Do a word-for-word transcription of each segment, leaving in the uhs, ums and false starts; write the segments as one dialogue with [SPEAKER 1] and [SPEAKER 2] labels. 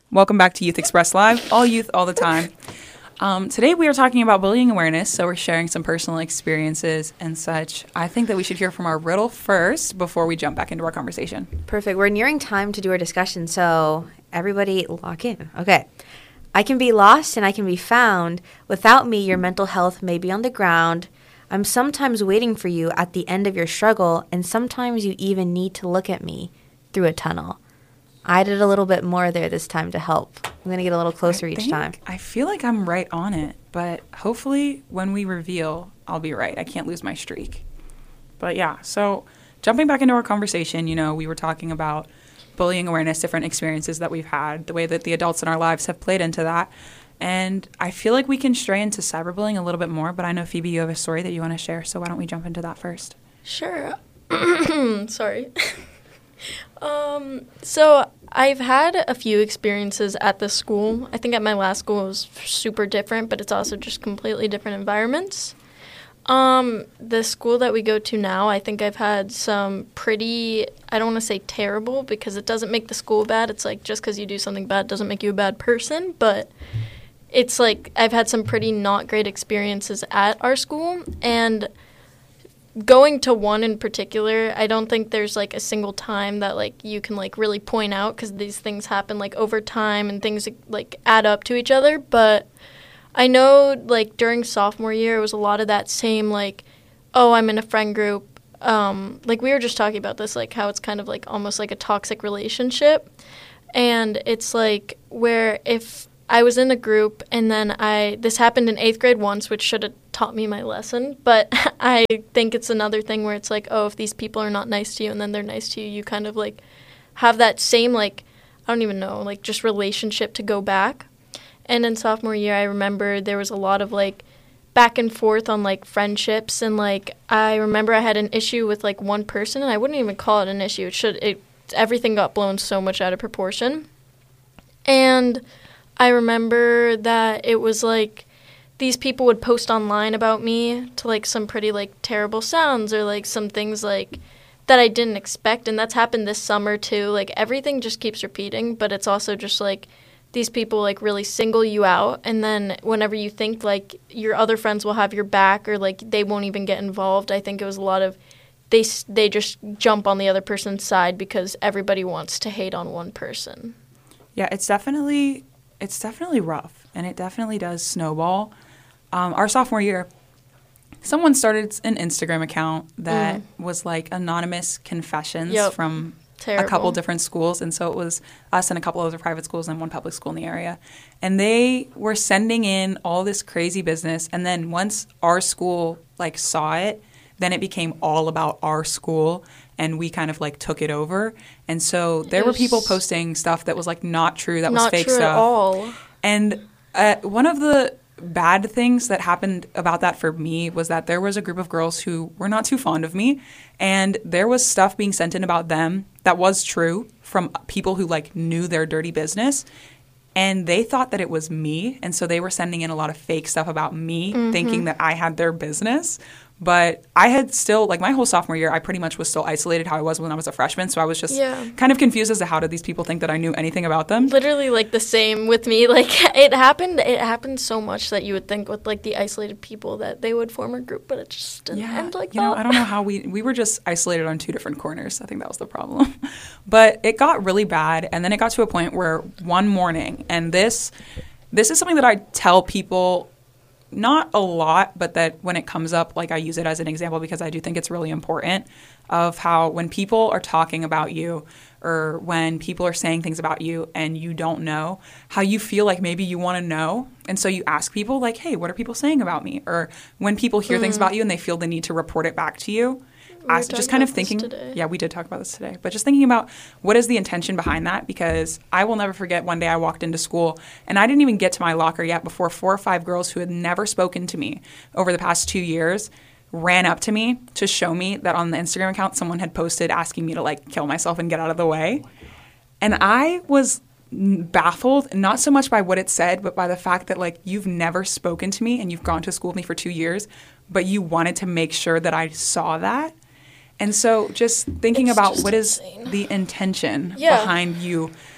[SPEAKER 1] Welcome back to Youth Express Live, all youth, all the time. Um, today we are talking about bullying awareness, so we're sharing some personal experiences and such. I think that we should hear from our riddle first before we jump back into our conversation.
[SPEAKER 2] Perfect. We're nearing time to do our discussion, so everybody lock in. Okay. I can be lost and I can be found. Without me, your mental health may be on the ground. I'm sometimes waiting for you at the end of your struggle, and sometimes you even need to look at me through a tunnel. I did a little bit more there this time to help. I'm going to get a little closer
[SPEAKER 1] I
[SPEAKER 2] each
[SPEAKER 1] think,
[SPEAKER 2] time.
[SPEAKER 1] I feel like I'm right on it, but hopefully when we reveal, I'll be right. I can't lose my streak. But yeah, so jumping back into our conversation, you know, we were talking about bullying awareness, different experiences that we've had, the way that the adults in our lives have played into that. And I feel like we can stray into cyberbullying a little bit more, but I know, Phoebe, you have a story that you want to share, so why don't we jump into that first?
[SPEAKER 3] Sure. Sorry. um, so I've had a few experiences at this school. I think at my last school it was super different, but it's also just completely different environments. Um, the school that we go to now, I think I've had some pretty, I don't want to say terrible because it doesn't make the school bad. It's like just because you do something bad doesn't make you a bad person, but it's like I've had some pretty not great experiences at our school, and going to one in particular, I don't think there's like a single time that like you can like really point out because these things happen like over time and things like add up to each other. But I know like during sophomore year, it was a lot of that same like, oh, I'm in a friend group. Um, like we were just talking about this, like how it's kind of like almost like a toxic relationship. And it's like where if I was in a group and then I, this happened in eighth grade once, which should have taught me my lesson, but I think it's another thing where it's like, oh, if these people are not nice to you and then they're nice to you, you kind of like have that same like, I don't even know, like just relationship to go back. And in sophomore year, I remember there was a lot of like back and forth on like friendships, and like I remember I had an issue with like one person, and I wouldn't even call it an issue. It should, it, everything got blown so much out of proportion. And I remember that it was like these people would post online about me to like some pretty like terrible sounds or like some things like that I didn't expect. And that's happened this summer too. Like everything just keeps repeating, but it's also just like these people like really single you out. And then whenever you think like your other friends will have your back or like they won't even get involved, I think it was a lot of they they just jump on the other person's side because everybody wants to hate on one person.
[SPEAKER 1] Yeah, it's definitely it's definitely rough, and it definitely does snowball. Um, our sophomore year, someone started an Instagram account that mm. was like anonymous confessions
[SPEAKER 3] yep.
[SPEAKER 1] from
[SPEAKER 3] Terrible.
[SPEAKER 1] a couple different schools. And so it was us and a couple other private schools and one public school in the area. And they were sending in all this crazy business. And then once our school like saw it, then it became all about our school, and we kind of like took it over. And so there were people posting stuff that was like not true, that was
[SPEAKER 3] not
[SPEAKER 1] fake
[SPEAKER 3] true
[SPEAKER 1] stuff.
[SPEAKER 3] At all.
[SPEAKER 1] And uh, one of the bad things that happened about that for me was that there was a group of girls who were not too fond of me, and there was stuff being sent in about them that was true from people who like knew their dirty business, and they thought that it was me, and so they were sending in a lot of fake stuff about me, mm-hmm. thinking that I had their business. But I had still, like my whole sophomore year, I pretty much was still isolated how I was when I was a freshman. So I was just
[SPEAKER 3] yeah.
[SPEAKER 1] kind of confused as to how did these people think that I knew anything about them.
[SPEAKER 3] Literally like the same with me. Like it happened, it happened so much that you would think with like the isolated people that they would form a group, but it just didn't
[SPEAKER 1] yeah,
[SPEAKER 3] end like
[SPEAKER 1] you
[SPEAKER 3] that.
[SPEAKER 1] know, I don't know how we, we were just isolated on two different corners. I think that was the problem. But it got really bad. And then it got to a point where one morning, and this, this is something that I tell people not a lot, but that when it comes up, like I use it as an example because I do think it's really important of how when people are talking about you or when people are saying things about you and you don't know, how you feel like maybe you want to know. And so you ask people like, hey, what are people saying about me? Or when people hear mm. things about you and they feel the need to report it back to you. As, just kind of thinking, yeah, we did talk about this today, but just thinking about what is the intention behind that, because I will never forget one day I walked into school and I didn't even get to my locker yet before four or five girls who had never spoken to me over the past two years ran up to me to show me that on the Instagram account someone had posted asking me to like kill myself and get out of the way. And I was baffled, not so much by what it said, but by the fact that like you've never spoken to me and you've gone to school with me for two years, but you wanted to make sure that I saw that. And so just thinking
[SPEAKER 3] it's
[SPEAKER 1] about
[SPEAKER 3] just
[SPEAKER 1] what
[SPEAKER 3] insane.
[SPEAKER 1] Is the intention
[SPEAKER 3] yeah.
[SPEAKER 1] behind you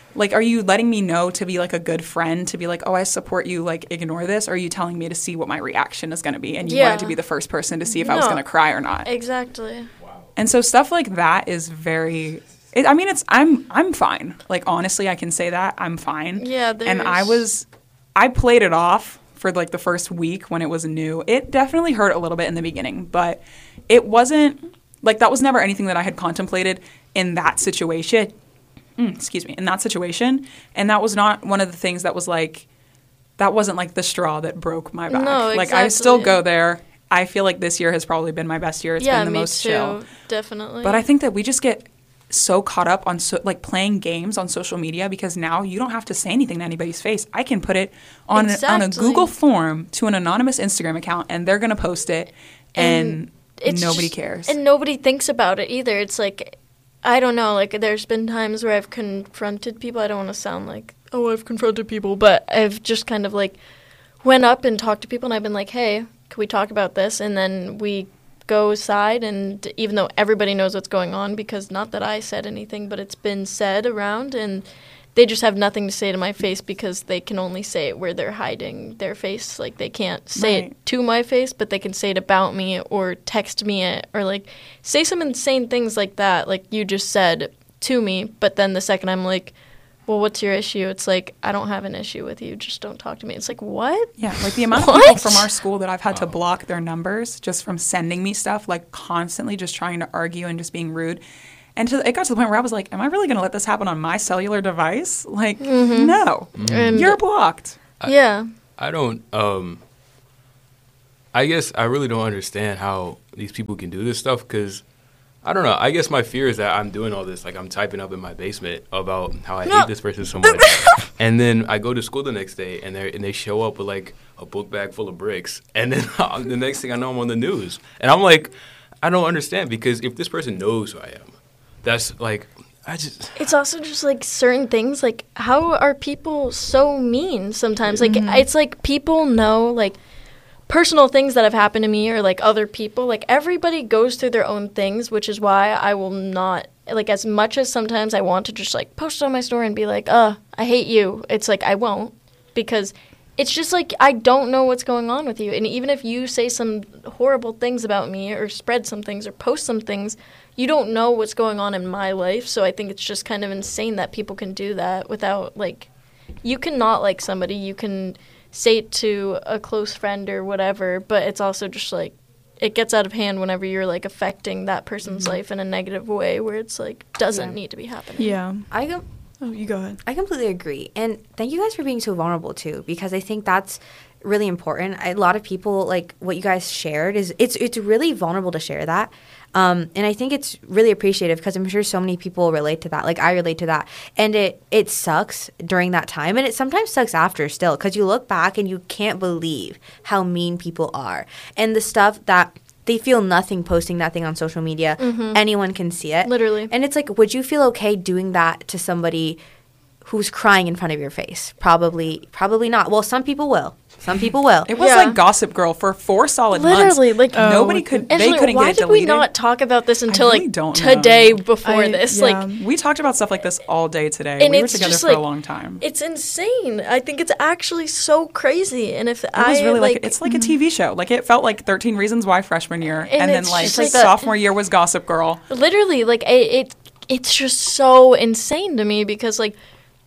[SPEAKER 1] like, are you letting me know to be like a good friend, to be like, oh, I support you, like, ignore this? Or are you telling me to see what my reaction is going to be? And you
[SPEAKER 3] Yeah.
[SPEAKER 1] wanted to be the first person to see if I was
[SPEAKER 3] No.
[SPEAKER 1] going to cry or not.
[SPEAKER 3] Exactly.
[SPEAKER 1] And so stuff like that is very, it, I mean, it's, I'm, I'm fine. Like, honestly, I can say that I'm fine.
[SPEAKER 3] Yeah,
[SPEAKER 1] And I
[SPEAKER 3] there's-
[SPEAKER 1] was, I played it off for like the first week when it was new. It definitely hurt a little bit in the beginning, but it wasn't, like, that was never anything that I had contemplated in that situation. Mm, excuse me, in that situation. And that was not one of the things that was like, that wasn't like the straw that broke my back.
[SPEAKER 3] No,
[SPEAKER 1] Like, I still
[SPEAKER 3] exactly.
[SPEAKER 1] go there. I feel like this year has probably been my best year. It's
[SPEAKER 3] yeah,
[SPEAKER 1] been the
[SPEAKER 3] me
[SPEAKER 1] most
[SPEAKER 3] too.
[SPEAKER 1] chill.
[SPEAKER 3] Definitely.
[SPEAKER 1] But I think that we just get so caught up on so, like playing games on social media, because now you don't have to say anything to anybody's face. I can put it on a, on a
[SPEAKER 3] Exactly.
[SPEAKER 1] Google form to an anonymous Instagram account, and they're gonna post it, and,
[SPEAKER 3] it's
[SPEAKER 1] nobody
[SPEAKER 3] just-
[SPEAKER 1] cares.
[SPEAKER 3] And nobody thinks about it either. It's like, I don't know, like there's been times where I've confronted people. I don't want to sound like, oh, I've confronted people, but I've just kind of like went up and talked to people, and I've been like, hey, can we talk about this? And then we go aside, and even though everybody knows what's going on, because not that I said anything, but it's been said around, and they just have nothing to say to my face because they can only say it where they're hiding their face. Like, they can't say
[SPEAKER 1] Right.
[SPEAKER 3] it to my face, but they can say it about me or text me it or, like, say some insane things like that, like you just said to me. But then the second I'm like, well, what's your issue? It's like, I don't have an issue with you. Just don't talk to me. It's like, what?
[SPEAKER 1] Yeah, like the amount of people
[SPEAKER 3] What?
[SPEAKER 1] from our school that I've had to block their numbers just from sending me stuff, like constantly just trying to argue and just being rude. And to, it got to the point where I was like, am I really going to let this happen on my cellular device? Like, no.
[SPEAKER 3] And-
[SPEAKER 1] You're blocked.
[SPEAKER 3] Yeah.
[SPEAKER 4] I don't. Um, I guess I really don't understand how these people can do this stuff, because I don't know. I guess my fear is that I'm doing all this, like I'm typing up in my basement about how I
[SPEAKER 3] No.
[SPEAKER 4] hate this person so much, and then I go to school the next day and they and they show up with like a book bag full of bricks, and then the next thing I know, I'm on the news, and I'm like, I don't understand, because if this person knows who I am, that's like, I just.
[SPEAKER 3] It's also just like certain things, like how are people so mean sometimes? Like it's like people know like personal things that have happened to me or like other people. Like everybody goes through their own things, which is why I will not, like, as much as sometimes I want to just like post it on my story and be like, uh, I hate you. It's like I won't, because it's just like I don't know what's going on with you. And even if you say some horrible things about me or spread some things or post some things, you don't know what's going on in my life. So I think it's just kind of insane that people can do that without, like, you can not like somebody. You can say it to a close friend or whatever, but it's also just like it gets out of hand whenever you're like affecting that person's life in a negative way where it's like doesn't
[SPEAKER 2] Yeah.
[SPEAKER 3] need to be happening.
[SPEAKER 5] Yeah.
[SPEAKER 2] I go.
[SPEAKER 5] Oh, you go ahead.
[SPEAKER 2] I completely agree. And thank you guys for being so vulnerable too, because I think that's really important. I, a lot of people, like what you guys shared, is it's it's really vulnerable to share that. Um, and I think it's really appreciative, because I'm sure so many people relate to that. Like I relate to that. And it, it sucks during that time. And it sometimes sucks after still, because you look back and you can't believe how mean people are. And the stuff that they feel nothing posting that thing on social media. Anyone can see it.
[SPEAKER 3] Literally.
[SPEAKER 2] And it's like, would you feel okay doing that to somebody who's crying in front of your face? Probably, probably not. Well, some people will. Some people will.
[SPEAKER 1] It was
[SPEAKER 3] Yeah.
[SPEAKER 1] like Gossip Girl for four solid
[SPEAKER 3] Literally,
[SPEAKER 1] months.
[SPEAKER 3] like-
[SPEAKER 5] Oh,
[SPEAKER 1] nobody
[SPEAKER 5] with
[SPEAKER 1] could.
[SPEAKER 3] And
[SPEAKER 1] They
[SPEAKER 3] like,
[SPEAKER 1] couldn't
[SPEAKER 3] why
[SPEAKER 1] get it
[SPEAKER 3] did
[SPEAKER 1] deleted.
[SPEAKER 3] we not talk about this until
[SPEAKER 1] really
[SPEAKER 3] like
[SPEAKER 1] don't know.
[SPEAKER 3] today before
[SPEAKER 5] I-
[SPEAKER 3] this?
[SPEAKER 5] yeah.
[SPEAKER 3] Like,
[SPEAKER 1] We talked about stuff like this all day today.
[SPEAKER 3] And
[SPEAKER 1] we were
[SPEAKER 3] it's
[SPEAKER 1] together
[SPEAKER 3] just,
[SPEAKER 1] for
[SPEAKER 3] like,
[SPEAKER 1] a long time.
[SPEAKER 3] it's insane. I think it's actually so crazy. And if
[SPEAKER 1] It
[SPEAKER 3] I
[SPEAKER 1] was really like,
[SPEAKER 3] like,
[SPEAKER 1] it's like a T V show. Like it felt like thirteen Reasons Why freshman year, and,
[SPEAKER 3] And
[SPEAKER 1] then
[SPEAKER 3] it's
[SPEAKER 1] like,
[SPEAKER 3] just like that-
[SPEAKER 1] sophomore year was Gossip Girl.
[SPEAKER 3] literally, like it, it, it's just so insane to me because like.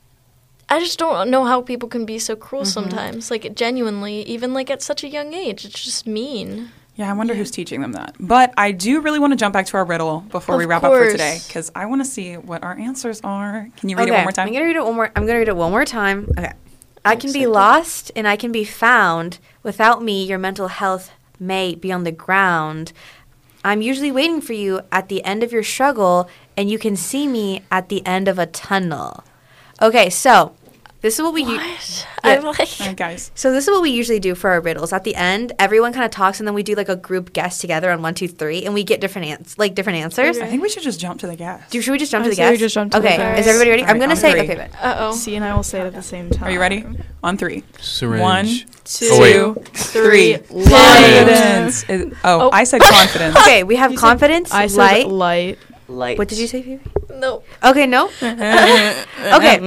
[SPEAKER 3] I just don't know how people can be so cruel sometimes. Like, genuinely, even like at such a young age, it's just mean.
[SPEAKER 1] Yeah, I wonder who's teaching them that. But I do really want to jump back to our riddle before
[SPEAKER 3] Of
[SPEAKER 1] we wrap up for
[SPEAKER 3] course.
[SPEAKER 1] today, because I want to see what our answers are. Can you read
[SPEAKER 2] Okay,
[SPEAKER 1] it one more time?
[SPEAKER 2] I'm gonna read it one more. I'm gonna read it one more time. Okay. I can be lost and I can be found. Without me, your mental health may be on the ground. I'm usually waiting for you at the end of your struggle, and you can see me at the end of a tunnel. Okay, so this is what we. u-
[SPEAKER 3] What?
[SPEAKER 2] Yeah.
[SPEAKER 3] I'm like,
[SPEAKER 1] All right, guys.
[SPEAKER 2] So this is what we usually do for our riddles. At the end, everyone kind of talks, and then we do like a group guess together on one, two, three, and we get different ans- like different answers.
[SPEAKER 1] I think we should just jump to the guess.
[SPEAKER 2] Do, should we just jump
[SPEAKER 5] I
[SPEAKER 2] to the
[SPEAKER 5] say we
[SPEAKER 2] guess?
[SPEAKER 5] just jump to the
[SPEAKER 2] okay,
[SPEAKER 5] guess.
[SPEAKER 2] is everybody ready?
[SPEAKER 1] All
[SPEAKER 2] I'm
[SPEAKER 1] right,
[SPEAKER 2] gonna
[SPEAKER 1] on
[SPEAKER 2] say
[SPEAKER 1] three.
[SPEAKER 2] okay. But
[SPEAKER 3] uh oh.
[SPEAKER 5] C and I will say it at the same time.
[SPEAKER 1] Are you ready? On three.
[SPEAKER 4] Syringe.
[SPEAKER 1] One,
[SPEAKER 3] Two,
[SPEAKER 4] Oh, wait.
[SPEAKER 3] three.
[SPEAKER 1] Confidence. Is- oh,
[SPEAKER 3] Oh.
[SPEAKER 1] I said confidence.
[SPEAKER 2] Okay, we have
[SPEAKER 5] You said-
[SPEAKER 2] confidence,
[SPEAKER 5] I said
[SPEAKER 2] light.
[SPEAKER 5] light.
[SPEAKER 2] What did you say, Phoebe?
[SPEAKER 3] No.
[SPEAKER 2] Okay, no. Okay.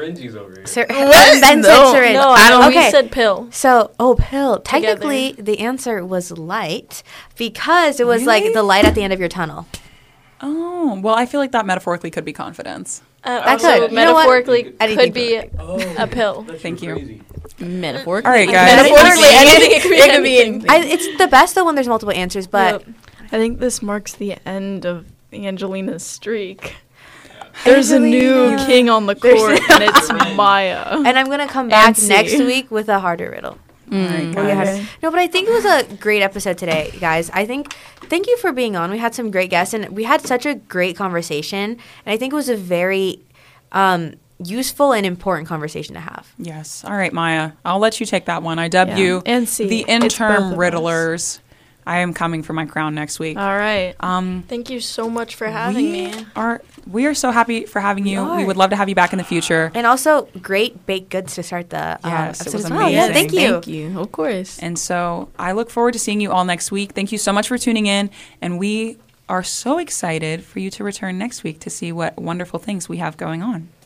[SPEAKER 4] syringes over here.
[SPEAKER 2] Sir-
[SPEAKER 5] What?
[SPEAKER 2] Ben
[SPEAKER 5] No.
[SPEAKER 2] said syringe.
[SPEAKER 3] No, I don't.
[SPEAKER 2] Okay.
[SPEAKER 3] We said pill.
[SPEAKER 2] So, oh, pill. Technically, the answer was light because it was like
[SPEAKER 1] Really?
[SPEAKER 2] the light at the end of your tunnel.
[SPEAKER 1] Oh, well, I feel like that metaphorically could be confidence.
[SPEAKER 3] Uh,
[SPEAKER 2] That
[SPEAKER 3] also,
[SPEAKER 2] could. You know what?
[SPEAKER 3] metaphorically,
[SPEAKER 2] Anything
[SPEAKER 3] could be
[SPEAKER 4] Oh,
[SPEAKER 3] a pill.
[SPEAKER 4] that's
[SPEAKER 1] Thank
[SPEAKER 4] so
[SPEAKER 1] you.
[SPEAKER 4] crazy.
[SPEAKER 5] Metaphorically.
[SPEAKER 1] All right, guys.
[SPEAKER 3] Metaphorically, anything. It could be
[SPEAKER 5] It could be
[SPEAKER 3] anything.
[SPEAKER 2] I, it's the best though when there's multiple answers, but
[SPEAKER 3] Yep.
[SPEAKER 5] I think this marks the end of Angelina's streak. There's a new
[SPEAKER 2] Angelina.
[SPEAKER 5] king on the
[SPEAKER 2] There's-
[SPEAKER 5] court, and it's Maya.
[SPEAKER 2] and I'm gonna come back
[SPEAKER 5] Fancy.
[SPEAKER 2] next week with a harder riddle.
[SPEAKER 1] All right,
[SPEAKER 2] Well, we
[SPEAKER 1] guys.
[SPEAKER 2] had- No, but I think it was a great episode today, guys. I think thank you for being on. We had some great guests, and we had such a great conversation. And I think it was a very um, useful and important conversation to have.
[SPEAKER 1] Yes. All right, Maya. I'll let you take that one. I dub
[SPEAKER 5] Yeah.
[SPEAKER 1] you
[SPEAKER 5] And C.
[SPEAKER 1] the
[SPEAKER 5] It's both
[SPEAKER 1] interim
[SPEAKER 5] of us.
[SPEAKER 1] riddlers. I am coming for my crown next week.
[SPEAKER 5] All right.
[SPEAKER 1] Um,
[SPEAKER 3] Thank you so much for having
[SPEAKER 1] we
[SPEAKER 3] me.
[SPEAKER 1] are we are so happy for having you.
[SPEAKER 2] We
[SPEAKER 1] We
[SPEAKER 2] are.
[SPEAKER 1] would love to have you back in the future.
[SPEAKER 2] And also, great baked goods to start the uh,
[SPEAKER 1] Yes, it
[SPEAKER 2] episode
[SPEAKER 1] was
[SPEAKER 2] as well. Yeah,
[SPEAKER 1] amazing.
[SPEAKER 2] thank you.
[SPEAKER 5] Thank you. Of course.
[SPEAKER 1] And so I look forward to seeing you all next week. Thank you so much for tuning in. And we are so excited for you to return next week to see what wonderful things we have going on.